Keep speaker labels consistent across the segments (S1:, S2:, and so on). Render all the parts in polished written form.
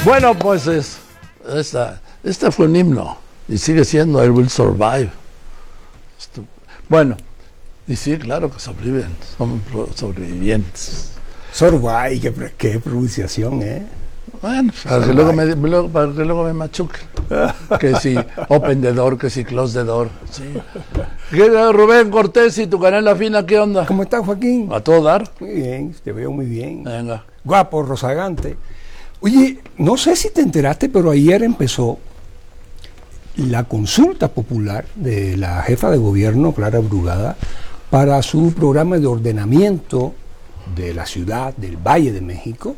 S1: Bueno, pues este fue un himno y sigue siendo I Will Survive. Bueno, y sí, claro que sobreviven, son sobrevivientes.
S2: Survive, qué pronunciación, ¿eh?
S1: Bueno, para que luego me machuquen. Que si open the door, que si close the door. Sí. Rubén Cortés y tu canela fina, ¿qué onda?
S2: ¿Cómo estás, Joaquín?
S1: A todo dar.
S2: Muy bien, te veo muy bien.
S1: Venga.
S2: Guapo, rozagante. Oye, no sé si te enteraste, pero ayer empezó la consulta popular de la jefa de gobierno, Clara Brugada, para su programa de ordenamiento de la ciudad, del Valle de México.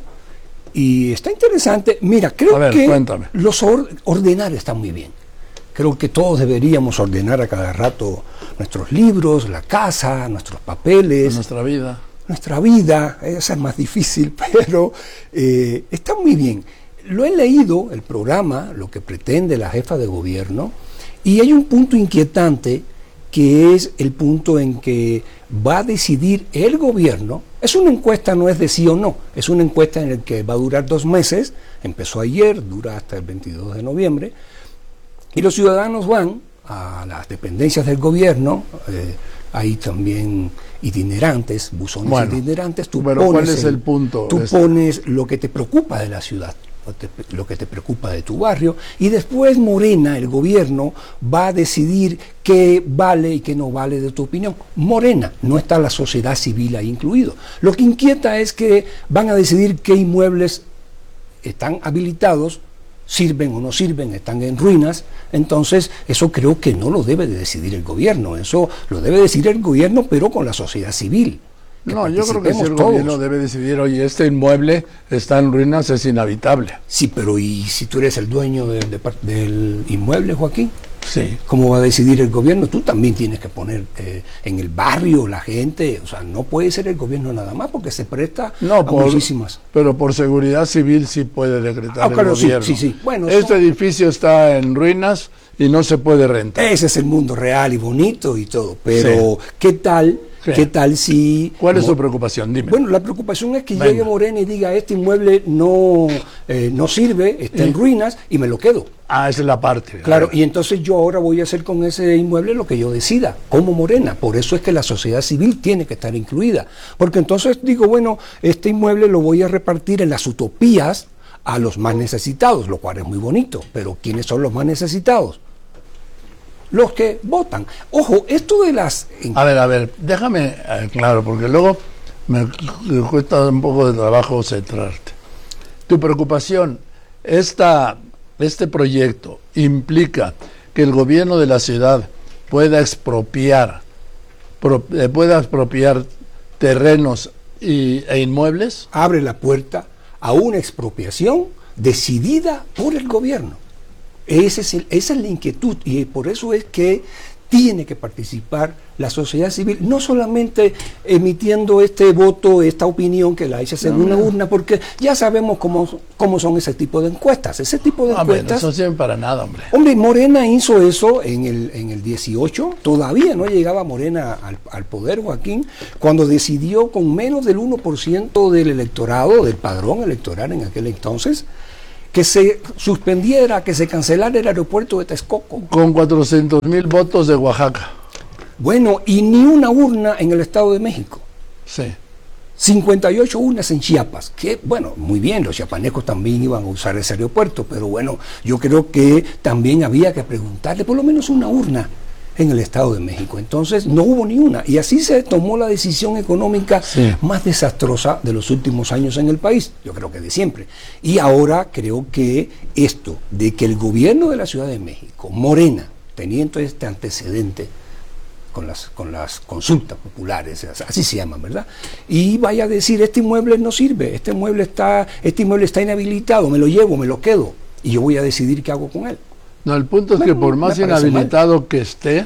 S2: Y está interesante. Mira, creo que
S1: cuéntame.
S2: Ordenar está muy bien. Creo que todos deberíamos ordenar a cada rato nuestros libros, la casa, nuestros papeles.
S1: Nuestra vida.
S2: Nuestra vida, esa es más difícil, pero está muy bien. Lo he leído, el programa, lo que pretende la jefa de gobierno, y hay un punto inquietante que es el punto en que va a decidir el gobierno. Es una encuesta, no es de sí o no, es una encuesta en la que va a durar 2 meses, empezó ayer, dura hasta el 22 de noviembre, y los ciudadanos van a las dependencias del gobierno, hay también itinerantes, buzones itinerantes,
S1: ¿cuál es el punto?
S2: Tú pones lo que te preocupa de la ciudad, lo que te preocupa de tu barrio, y después Morena, el gobierno, va a decidir qué vale y qué no vale de tu opinión. Morena, no está la sociedad civil ahí incluido. Lo que inquieta es que van a decidir qué inmuebles están habilitados, sirven o no sirven, están en ruinas. Entonces eso creo que no lo debe de decidir el gobierno, eso lo debe decidir el gobierno, pero con la sociedad civil.
S1: No, yo creo que si el gobierno debe decidir, oye, este inmueble está en ruinas, es inhabitable.
S2: Sí, pero ¿y si tú eres el dueño del inmueble, Joaquín?
S1: Sí.
S2: ¿Cómo va a decidir el gobierno? Tú también tienes que poner en el barrio la gente, o sea, no puede ser el gobierno nada más porque se presta a muchísimas.
S1: Pero por seguridad civil sí puede decretar el
S2: claro,
S1: gobierno.
S2: Sí. Bueno,
S1: este edificio está en ruinas y no se puede rentar.
S2: Ese es el mundo real y bonito y todo, pero sí. ¿Qué tal? Sí. ¿Qué tal si...
S1: ¿Cuál es tu preocupación? Dime.
S2: Bueno, la preocupación es que llegue Morena y diga, este inmueble no sirve, está en ruinas, y me lo quedo.
S1: Ah, esa es la parte.
S2: Claro, y entonces yo ahora voy a hacer con ese inmueble lo que yo decida, como Morena. Por eso es que la sociedad civil tiene que estar incluida. Porque entonces digo, bueno, este inmueble lo voy a repartir en las utopías a los más necesitados, lo cual es muy bonito. Pero ¿quiénes son los más necesitados? Los que votan. Ojo, esto de las...
S1: A ver, déjame claro, porque luego me cuesta un poco de trabajo centrarte. Tu preocupación, este proyecto implica que el gobierno de la ciudad pueda expropiar terrenos e inmuebles.
S2: Abre la puerta a una expropiación decidida por el gobierno. Esa es la inquietud, y por eso es que tiene que participar la sociedad civil, no solamente emitiendo este voto, esta opinión que la echas en una urna, porque ya sabemos cómo son ese tipo de encuestas. Ese tipo de encuestas
S1: no sirven para nada, hombre.
S2: Hombre, Morena hizo eso en el 18, todavía no llegaba Morena al poder, Joaquín, cuando decidió con menos del 1% del electorado, del padrón electoral en aquel entonces, que se suspendiera, que se cancelara el aeropuerto de Texcoco.
S1: Con 400,000 votos de Oaxaca.
S2: Bueno, y ni una urna en el Estado de México.
S1: Sí.
S2: 58 urnas en Chiapas, que bueno, muy bien, los chiapanecos también iban a usar ese aeropuerto, pero bueno, yo creo que también había que preguntarle por lo menos una urna en el Estado de México. Entonces no hubo ni una, y así se tomó la decisión económica más desastrosa de los últimos años en el país, yo creo que de siempre. Y ahora creo que esto de que el gobierno de la Ciudad de México, Morena, teniendo este antecedente con las consultas populares, así se llaman, ¿verdad? Y vaya a decir, este inmueble no sirve, este inmueble está inhabilitado, me lo llevo, me lo quedo, y yo voy a decidir qué hago con él.
S1: No, el punto es que por más inhabilitado que esté,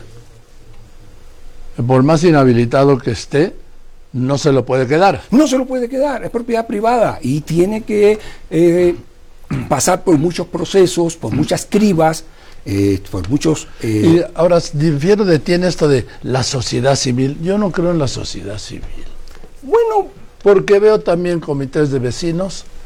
S1: no se lo puede quedar.
S2: No se lo puede quedar, es propiedad privada y tiene que pasar por muchos procesos, por muchas cribas, por muchos...
S1: Y ahora difiero de ti en esto de la sociedad civil. Yo no creo en la sociedad civil.
S2: Bueno,
S1: porque veo también comités de vecinos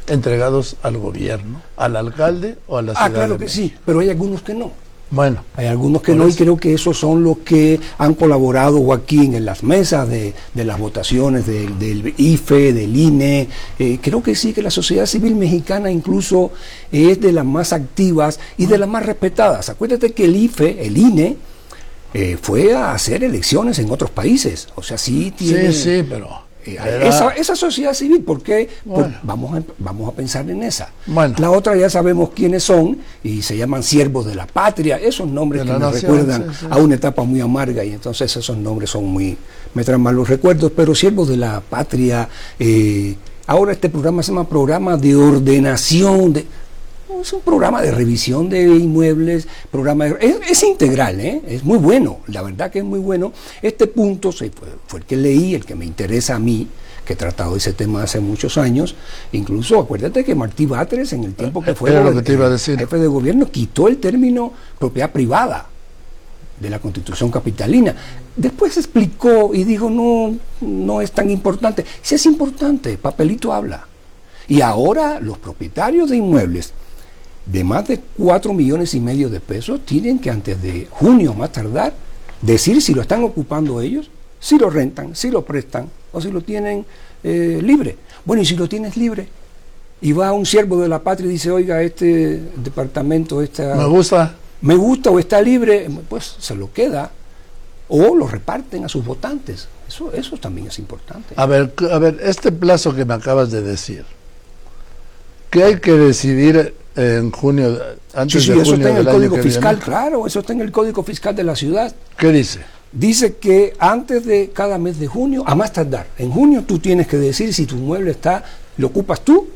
S1: entregados al gobierno, al alcalde o a la ciudad.
S2: Claro que sí, pero hay algunos que no.
S1: Bueno,
S2: hay algunos que no, y creo que esos son los que han colaborado, Joaquín, en las mesas de las votaciones del IFE, del INE. Creo que sí, que la sociedad civil mexicana incluso es de las más activas y de las más respetadas. Acuérdate que el IFE, el INE, fue a hacer elecciones en otros países. O sea, sí tiene...
S1: Sí, pero...
S2: esa sociedad civil, ¿por qué?
S1: Bueno.
S2: Vamos a pensar en esa.
S1: Bueno.
S2: La otra ya sabemos quiénes son, y se llaman siervos de la patria, esos nombres que me recuerdan a una etapa muy amarga, y entonces esos nombres son me traen malos recuerdos, pero siervos de la patria. Ahora este programa se llama Programa de Ordenación es un programa de revisión de inmuebles, es integral, es muy bueno, la verdad que es muy bueno. Este punto fue el que leí, el que me interesa a mí, que he tratado ese tema hace muchos años. Incluso acuérdate que Martí Batres, en el tiempo que fue jefe de gobierno, quitó el término propiedad privada de la Constitución capitalina. Después explicó y dijo, no es tan importante. Si es importante, papelito habla. Y ahora los propietarios de inmuebles de más de 4,5 millones de pesos tienen que antes de junio más tardar decir si lo están ocupando ellos, si lo rentan, si lo prestan o si lo tienen libre. Bueno, y si lo tienes libre y va un siervo de la patria y dice, oiga, este departamento me gusta o está libre, pues se lo queda o lo reparten a sus votantes. Eso también es importante.
S1: A ver, este plazo que me acabas de decir, ¿qué hay que decidir en junio, antes de junio?
S2: Eso está en el Código Fiscal,
S1: viene?
S2: claro, eso está en el Código Fiscal de la ciudad.
S1: ¿Qué dice?
S2: Dice que antes de cada mes de junio, a más tardar, en junio tú tienes que decir si tu inmueble lo ocupas tú,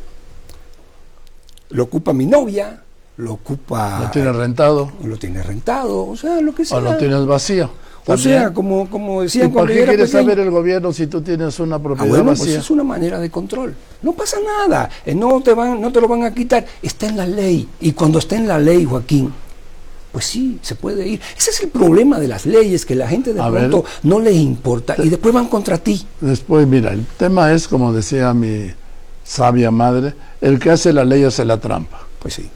S2: lo ocupa mi novia, lo tienes rentado, o sea, lo que sea.
S1: O lo tienes vacío.
S2: O sea, como decían,
S1: ¿y por qué quiere saber el gobierno si tú tienes una propiedad vacía?
S2: Pues es una manera de control. No pasa nada, no te lo van a quitar, está en la ley. Y cuando está en la ley, Joaquín, pues sí, se puede ir. Ese es el problema de las leyes, que la gente de pronto no les importa y después van contra ti.
S1: Después, mira, el tema es, como decía mi sabia madre, el que hace la ley hace la trampa.
S2: Pues sí.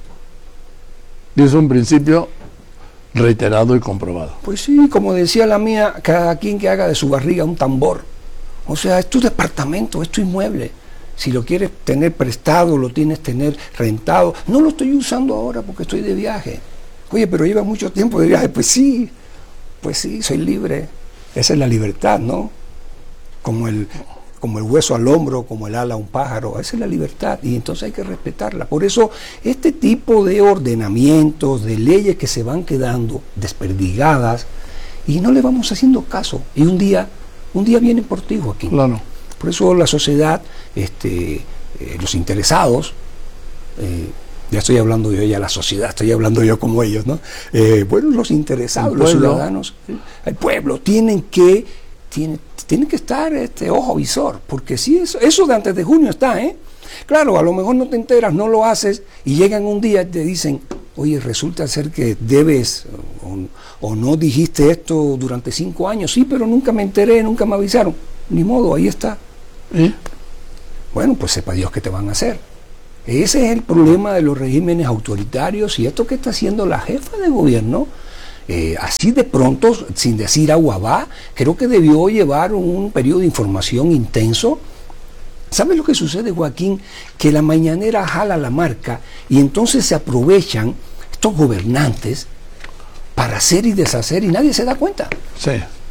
S1: Y es un principio reiterado y comprobado.
S2: Pues sí, como decía la mía, cada quien que haga de su barriga un tambor. O sea, es tu departamento, es tu inmueble. Si lo quieres tener prestado, lo tienes tener rentado. No lo estoy usando ahora porque estoy de viaje. Oye, pero lleva mucho tiempo de viaje. Pues sí, soy libre. Esa es la libertad, ¿no? Como el hueso al hombro, como el ala a un pájaro. Esa es la libertad y entonces hay que respetarla. Por eso este tipo de ordenamientos, de leyes que se van quedando desperdigadas y no le vamos haciendo caso. Y un día vienen por ti, Joaquín.
S1: Claro.
S2: Por eso la sociedad, los interesados, ya estoy hablando yo ya la sociedad, estoy hablando yo como ellos, ¿no? Bueno, los interesados, los ciudadanos, el pueblo, tienen que estar ojo visor, porque si eso de antes de junio está, claro, a lo mejor no te enteras, no lo haces, y llegan un día y te dicen, oye, resulta ser que debes, o no dijiste esto durante 5 años, sí, pero nunca me enteré, nunca me avisaron, ni modo, ahí está. Bueno, pues sepa Dios qué te van a hacer. Ese es el problema de los regímenes autoritarios, y esto que está haciendo la jefa de gobierno, así de pronto, sin decir agua va, creo que debió llevar un periodo de información intenso. ¿Sabes lo que sucede, Joaquín? Que la mañanera jala la marca y entonces se aprovechan estos gobernantes para hacer y deshacer y nadie se da cuenta.
S1: Sí.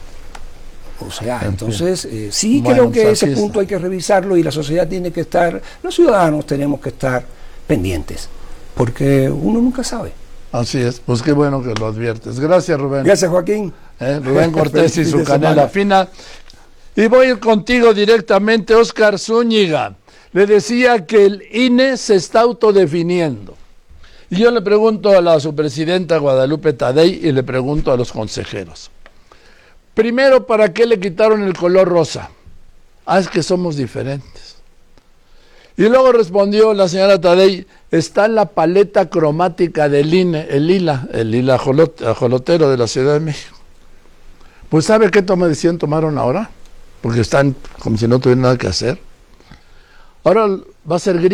S2: O sea, entonces sí, bueno, creo que ese punto hay que revisarlo y la sociedad tiene que estar, los ciudadanos tenemos que estar pendientes, porque uno nunca sabe.
S1: Así es, pues qué bueno que lo adviertes. Gracias, Rubén.
S2: Gracias, Joaquín.
S1: Rubén Cortés y su canela fina. Y voy a ir contigo directamente, Óscar Zúñiga. Le decía que el INE se está autodefiniendo. Y yo le pregunto a su presidenta Guadalupe Tadei y le pregunto a los consejeros. Primero, ¿para qué le quitaron el color rosa? Es que somos diferentes. Y luego respondió la señora Tadei, está en la paleta cromática del INE, el lila ajolotero de la Ciudad de México. Pues ¿sabe qué decisión tomaron ahora? Porque están como si no tuvieran nada que hacer. Ahora va a ser gris.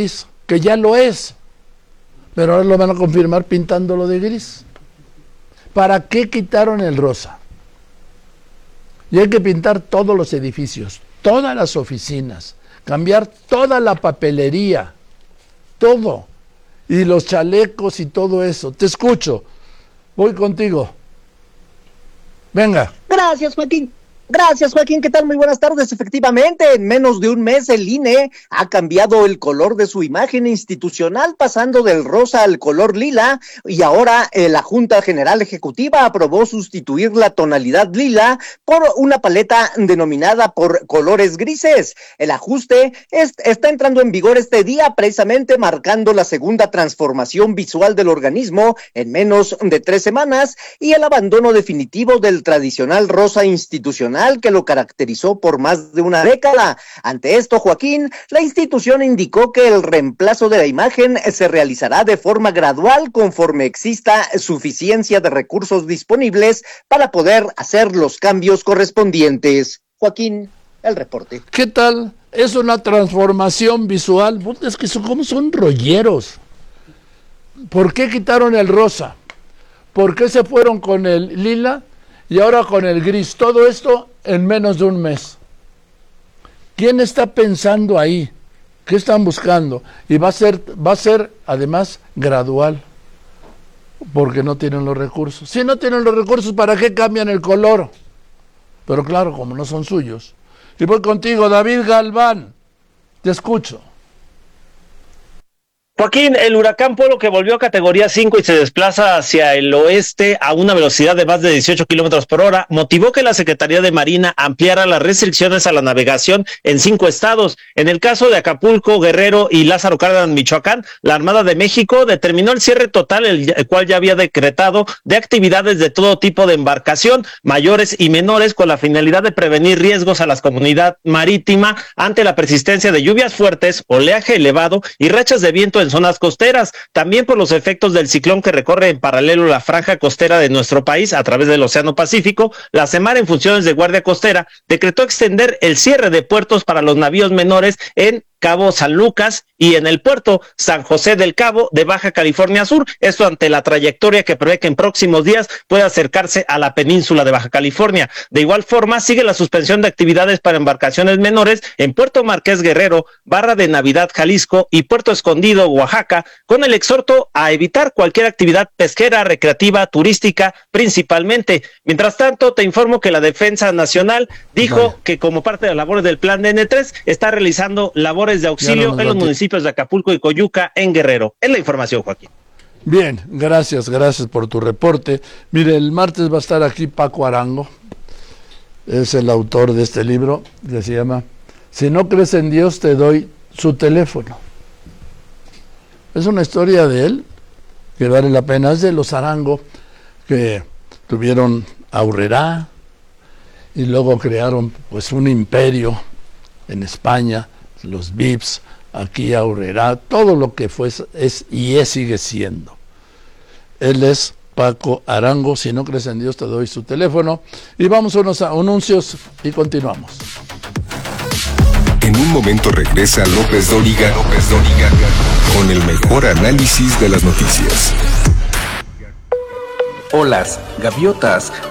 S1: que ya lo es, pero ahora lo van a confirmar pintándolo de gris. ¿Para qué quitaron el rosa? Y hay que pintar todos los edificios, todas las oficinas, cambiar toda la papelería, todo, y los chalecos y todo eso. Te escucho, voy contigo. Venga.
S3: Gracias, Joaquín. Gracias, Joaquín. ¿Qué tal? Muy buenas tardes. Efectivamente, en menos de un mes el INE ha cambiado el color de su imagen institucional, pasando del rosa al color lila, y ahora la Junta General Ejecutiva aprobó sustituir la tonalidad lila por una paleta denominada por colores grises. El ajuste está entrando en vigor este día, precisamente marcando la segunda transformación visual del organismo en menos de 3 semanas y el abandono definitivo del tradicional rosa institucional que lo caracterizó por más de una década. Ante esto, Joaquín, la institución indicó que el reemplazo de la imagen se realizará de forma gradual conforme exista suficiencia de recursos disponibles para poder hacer los cambios correspondientes. Joaquín, el reporte.
S1: ¿Qué tal? Es una transformación visual. Es que ¿cómo son rolleros? ¿Por qué quitaron el rosa? ¿Por qué se fueron con el lila y ahora con el gris? Todo esto en menos de un mes. ¿Quién está pensando ahí? ¿Qué están buscando? Y va a ser además gradual, porque no tienen los recursos. Si no tienen los recursos, ¿para qué cambian el color? Pero claro, como no son suyos. Y voy contigo, David Galván. Te escucho.
S4: Joaquín, el huracán Polo, que volvió a categoría 5 y se desplaza hacia el oeste a una velocidad de más de 18 kilómetros por hora, motivó que la Secretaría de Marina ampliara las restricciones a la navegación en 5 estados. En el caso de Acapulco, Guerrero y Lázaro Cárdenas, Michoacán, la Armada de México determinó el cierre total, el cual ya había decretado, de actividades de todo tipo de embarcación, mayores y menores, con la finalidad de prevenir riesgos a la comunidad marítima ante la persistencia de lluvias fuertes, oleaje elevado y rachas de viento en zonas costeras, también por los efectos del ciclón que recorre en paralelo la franja costera de nuestro país a través del Océano Pacífico. La Semar, en funciones de guardia costera, decretó extender el cierre de puertos para los navíos menores en Cabo San Lucas y en el puerto San José del Cabo de Baja California Sur, esto ante la trayectoria que prevé que en próximos días pueda acercarse a la península de Baja California. De igual forma, sigue la suspensión de actividades para embarcaciones menores en Puerto Marqués Guerrero, Barra de Navidad Jalisco y Puerto Escondido Oaxaca, con el exhorto a evitar cualquier actividad pesquera, recreativa, turística, principalmente. Mientras tanto, te informo que la Defensa Nacional dijo que como parte de las labores del Plan DN3 está realizando labores de auxilio en los municipios de Acapulco y Coyuca en Guerrero. Es la información, Joaquín.
S1: Bien, gracias por tu reporte. Mire, el martes va a estar aquí Paco Arango, es el autor de este libro que se llama Si no crees en Dios, te doy su teléfono. Es una historia de él que vale la pena. Es de los Arango, que tuvieron Aurrerá y luego crearon pues un imperio en España, los Vips, aquí Aurrerá, todo lo que fue sigue siendo. Él es Paco Arango. Si no crees en Dios, te doy su teléfono. Y vamos a unos anuncios y continuamos.
S5: En un momento regresa López Dóriga con el mejor análisis de las noticias.
S6: Olas, gaviotas,